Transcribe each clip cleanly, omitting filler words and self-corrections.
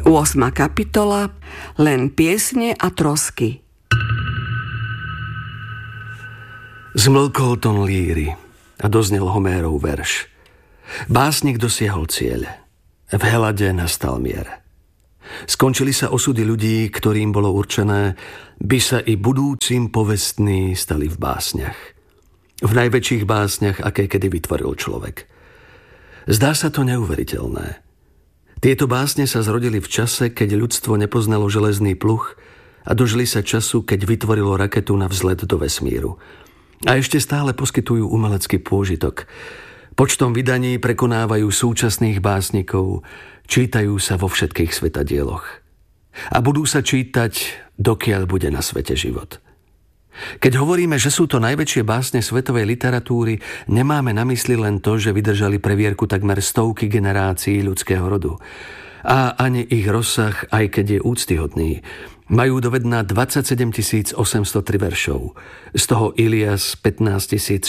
8. kapitola. Len piesne a trosky. Zmlkol tón líry a doznel Homérov verš. Básnik dosiahol cieľ. V Helade nastal mier. Skončili sa osudy ľudí, ktorým bolo určené, by sa i budúcim povestní stali v básniach. V najväčších básniach, aké kedy vytvoril človek. Zdá sa to neuveriteľné. Tieto básne sa zrodili v čase, keď ľudstvo nepoznalo železný pluh a dožili sa času, keď vytvorilo raketu na vzlet do vesmíru. A ešte stále poskytujú umelecký pôžitok. Počtom vydaní prekonávajú súčasných básnikov, čítajú sa vo všetkých svetadieloch. A budú sa čítať, dokiaľ bude na svete život. Keď hovoríme, že sú to najväčšie básne svetovej literatúry, nemáme na mysli len to, že vydržali previerku takmer stovky generácií ľudského rodu. A ani ich rozsah, aj keď je úctyhodný, majú dovedná 27 803 veršov, z toho Ilias 15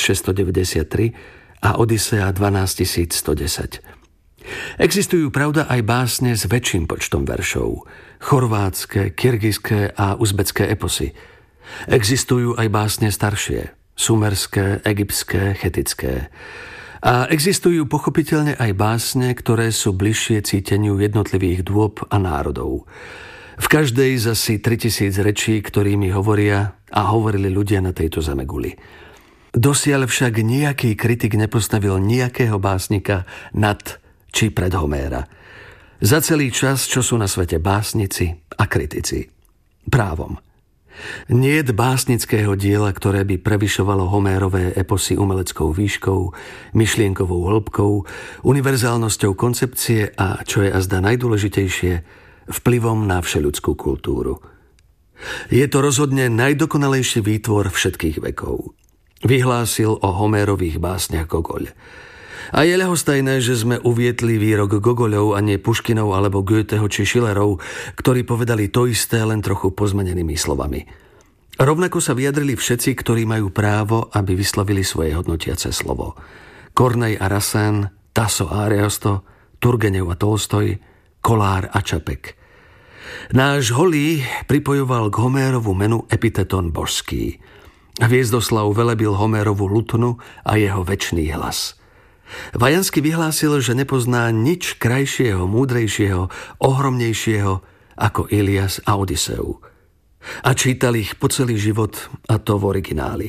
693 a Odysea 12 110. Existujú, pravda, aj básne s väčším počtom veršov, chorvátske, kyrgyzské a uzbecké eposy. Existujú aj básne staršie, sumerské, egyptské, chetické. A existujú pochopiteľne aj básne, ktoré sú bližšie cíteniu jednotlivých dôb a národov. V každej zasi 3000 rečí, ktorými hovoria a hovorili ľudia na tejto zemeguli. Dosiaľ však nejaký kritik nepostavil nejakého básnika nad či pred Homéra. Za celý čas, čo sú na svete básnici a kritici. Právom. Niet básnického diela, ktoré by prevyšovalo Homérové eposy umeleckou výškou, myšlienkovou hĺbkou, univerzálnosťou koncepcie a, čo je azda najdôležitejšie, vplyvom na všeľudskú kultúru. Je to rozhodne najdokonalejší výtvor všetkých vekov. Vyhlásil o Homérových básniach Gogoľ. A je ľahostajné, že sme uvietli výrok Gogoľov a nie Puškinov alebo Goetheho či Schillerov, ktorí povedali to isté len trochu pozmenenými slovami. Rovnako sa vyjadrili všetci, ktorí majú právo, aby vyslovili svoje hodnotiace slovo. Kornej a Racine, Tasso a Ariosto, Turgenev a Tolstoj, Kolár a Čapek. Náš Holý pripojoval k Homérovu menu epiteton božský. Hviezdoslav velebil Homérovu lutnu a jeho večný hlas. Vajansky vyhlásil, že nepozná nič krajšieho, múdrejšieho, ohromnejšieho ako Ilias a Odyseu. A čítal ich po celý život, a to v origináli.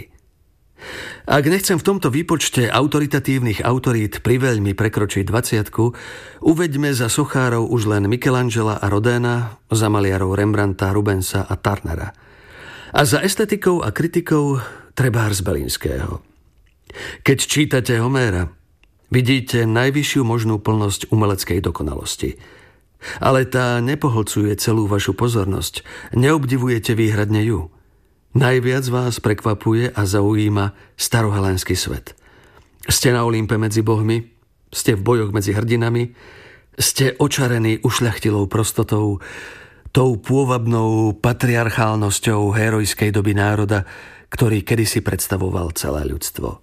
Ak nechcem v tomto výpočte autoritatívnych autorít priveľmi prekročiť 20, uveďme za sochárov už len Michelangela a Rodéna, za maliarov Rembrandta, Rubensa a Turnera. A za estetikou a kritikou trebárs Belinského. Keď čítate Homéra, vidíte najvyššiu možnú plnosť umeleckej dokonalosti. Ale tá nepohlcuje celú vašu pozornosť. Neobdivujete výhradne ju. Najviac vás prekvapuje a zaujíma starohelénsky svet. Ste na Olympe medzi bohmi, ste v bojoch medzi hrdinami, ste očarení ušľachtilou prostotou, tou pôvabnou patriarchálnosťou herojskej doby národa, ktorý kedysi predstavoval celé ľudstvo.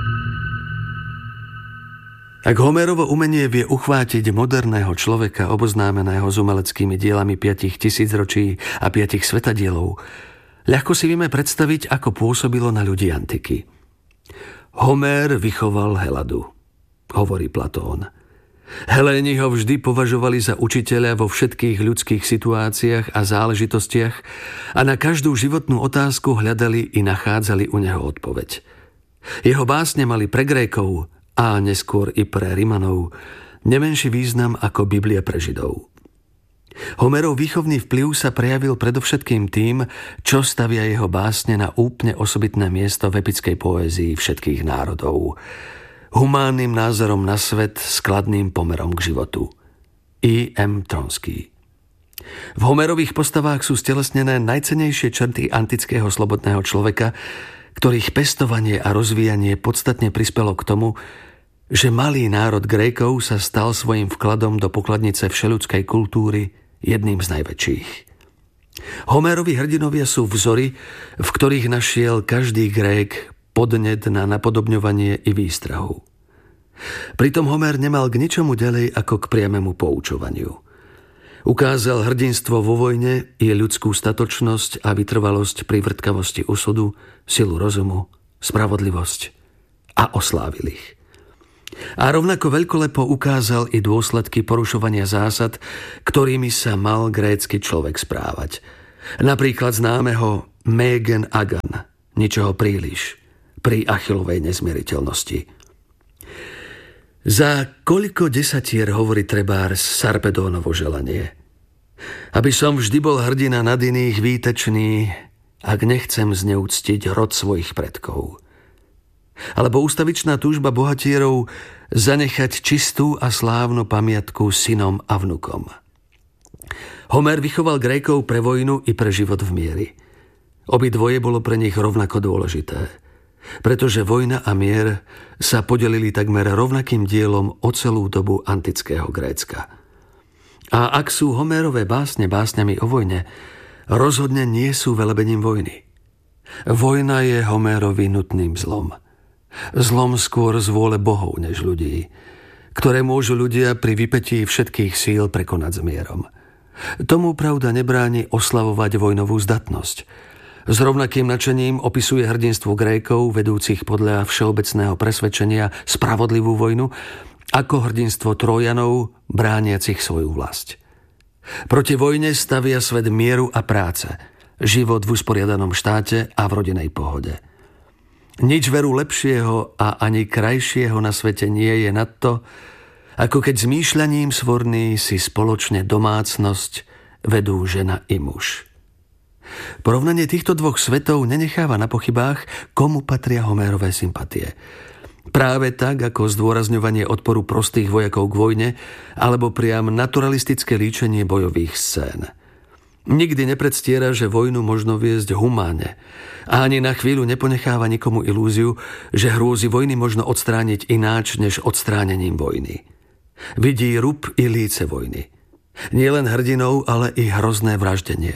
Ak Homérovo umenie vie uchvátiť moderného človeka oboznámeného s umeleckými dielami 5000 ročí a 5 svetadielov, ľahko si vieme predstaviť, ako pôsobilo na ľudí antiky. Homér vychoval Heladu, hovorí Platón. Heléni ho vždy považovali za učiteľa vo všetkých ľudských situáciách a záležitostiach a na každú životnú otázku hľadali i nachádzali u neho odpoveď. Jeho básne mali pre Grékov a neskôr i pre Rimanov nemenší význam ako Biblia pre Židov. Homérov výchovný vplyv sa prejavil predovšetkým tým, čo stavia jeho básne na úplne osobitné miesto v epickej poézii všetkých národov. Humánnym názorom na svet s kladným pomerom k životu. I.M. Tronsky. V Homérových postavách sú stelesnené najcennejšie črty antického slobodného človeka, ktorých pestovanie a rozvíjanie podstatne prispelo k tomu, že malý národ Grékov sa stal svojím vkladom do pokladnice všeľudskej kultúry jedným z najväčších. Homérovi hrdinovia sú vzory, v ktorých našiel každý Grék podnet na napodobňovanie i výstrahu. Pritom Homér nemal k ničomu ďalej ako k priamému poučovaniu. Ukázal hrdinstvo vo vojne i ľudskú statočnosť a vytrvalosť pri vrtkavosti osudu, silu rozumu, spravodlivosť a oslávil ich. A rovnako veľkolepo ukázal i dôsledky porušovania zásad, ktorými sa mal grécky človek správať. Napríklad známeho Mégen Agan, ničoho príliš, pri Achillovej nezmieriteľnosti. Za koľko desatier hovorí trebárs Sarpedónovo želanie? Aby som vždy bol hrdina nad iných výtečný, ak nechcem zneúctiť rod svojich predkov. Alebo ústavičná túžba bohatierov zanechať čistú a slávnu pamiatku synom a vnukom. Homer vychoval Grékov pre vojnu i pre život v mieri. Obidvoje bolo pre nich rovnako dôležité, pretože vojna a mier sa podelili takmer rovnakým dielom o celú dobu antického Grécka. A ak sú Homérove básne básňami o vojne, rozhodne nie sú velebením vojny. Vojna je Homérovi nutným zlom. Zlom skôr z vôle bohov než ľudí, ktoré môžu ľudia pri vypätí všetkých síl prekonať s mierom. Tomu pravda nebráni oslavovať vojnovú zdatnosť. S rovnakým nadšením opisuje hrdinstvo Grékov, vedúcich podľa všeobecného presvedčenia spravodlivú vojnu, ako hrdinstvo Trójanov, brániacich svoju vlast. Proti vojne stavia svet mieru a práce, život v usporiadanom štáte a v rodinej pohode. Nič veru lepšieho a ani krajšieho na svete nie je nad to, ako keď zmýšľaním svorný si spoločne domácnosť vedú žena i muž. Porovnanie týchto dvoch svetov nenecháva na pochybách, komu patria Homérove sympatie. Práve tak, ako zdôrazňovanie odporu prostých vojakov k vojne, alebo priam naturalistické líčenie bojových scén. Nikdy nepredstiera, že vojnu možno viesť humáne a ani na chvíľu neponecháva nikomu ilúziu, že hrôzy vojny možno odstrániť ináč než odstránením vojny. Vidí rub i líce vojny. Nielen hrdinov, ale i hrozné vraždenie.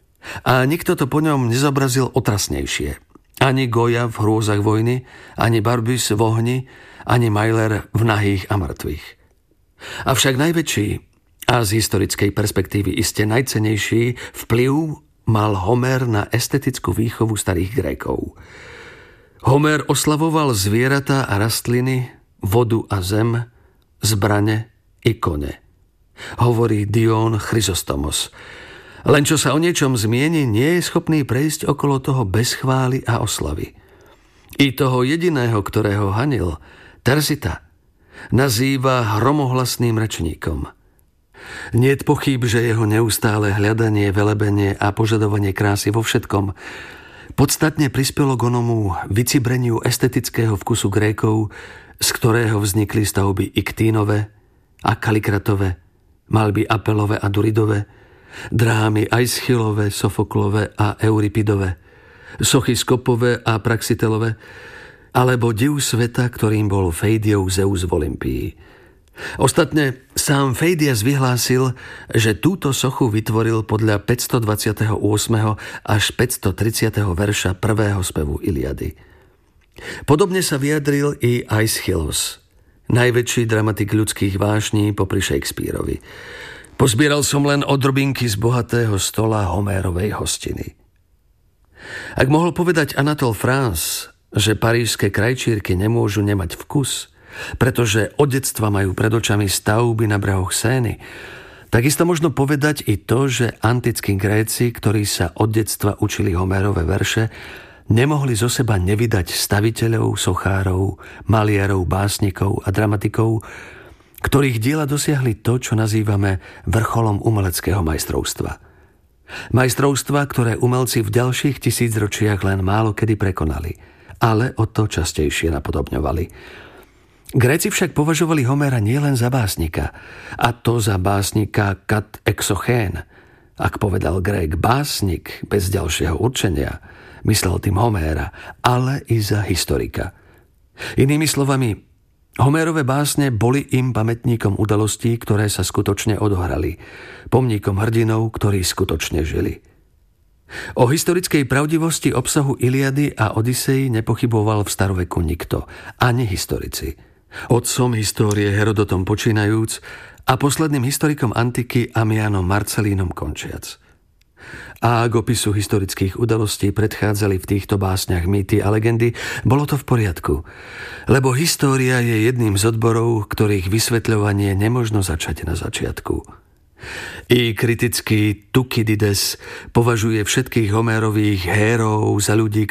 A nikto to po ňom nezobrazil otrasnejšie. Ani Goya v hrôzach vojny, ani Barbus v ohni, ani Mailer v nahých a mŕtvych. Avšak najväčší a z historickej perspektívy iste najcennejší vplyv mal Homer na estetickú výchovu starých Grékov. Homer oslavoval zvieratá a rastliny, vodu a zem, zbrane i kone. Hovorí Dion Chrysostomos. Len čo sa o niečom zmieni, nie je schopný prejsť okolo toho bez chvály a oslavy. I toho jediného, ktorého hanil, Terzita, nazýva hromohlasným rečníkom. Niet pochýb, že jeho neustále hľadanie, velebenie a požadovanie krásy vo všetkom podstatne prispelo k onomu vycibreniu estetického vkusu Grékov, z ktorého vznikli stavby Iktínove a Kalikratove, malby Apelove a Duridove, drámy Aischylove, Sofoklove a Euripidove, sochy Skopove a Praxitelove, alebo div sveta, ktorým bol Feidiov Zeus v Olympii. Ostatne sám Feidias vyhlásil, že túto sochu vytvoril podľa 528. až 530. verša prvého spevu Iliady. Podobne sa vyjadril i Aeschylus, najväčší dramatik ľudských vášní popri Shakespeareovi. Pozbieral som len odrobinky z bohatého stola Homérovej hostiny. Ak mohol povedať Anatole France, že parížske krajčírky nemôžu nemať vkus, pretože od detstva majú pred očami stavby na brehoch Sény, takisto možno povedať i to, že antickí Gréci, ktorí sa od detstva učili Homérove verše, nemohli zo seba nevydať staviteľov, sochárov, maliarov, básnikov a dramatikov, ktorých diela dosiahli to, čo nazývame vrcholom umeleckého majstrovstva. Majstrovstva, ktoré umelci v ďalších tisícročiach len málo kedy prekonali, ale o to častejšie napodobňovali. Gréci však považovali Homéra nielen za básnika, a to za básnika kat exochén. Ak povedal Grék básnik bez ďalšieho určenia, myslel tým Homéra, ale i za historika. Inými slovami, Homérove básne boli im pamätníkom udalostí, ktoré sa skutočne odohrali, pomníkom hrdinov, ktorí skutočne žili. O historickej pravdivosti obsahu Iliady a Odysei nepochyboval v staroveku nikto, ani historici. Otcom histórie Herodotom počínajúc a posledným historikom antiky Ammianom Marcellínom končiac. A ak opisu historických udalostí predchádzali v týchto básniach mýty a legendy, bolo to v poriadku, lebo história je jedným z odborov, ktorých vysvetľovanie nemožno začať na začiatku. I kritický Thukydides považuje všetkých Homérových hérov za ľudí,